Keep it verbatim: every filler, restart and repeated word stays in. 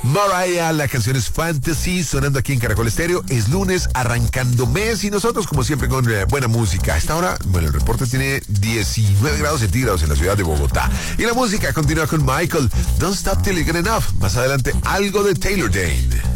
Mariah, la canción es Fantasy, sonando aquí en Caracol Estéreo. Es lunes, arrancando mes, y nosotros, como siempre, con eh, buena música. A esta hora, bueno, el reporte tiene diecinueve grados centígrados en la ciudad de Bogotá. Y la música continúa con Michael, Don't Stop Till You Get Enough. Más adelante, algo de Taylor Dane.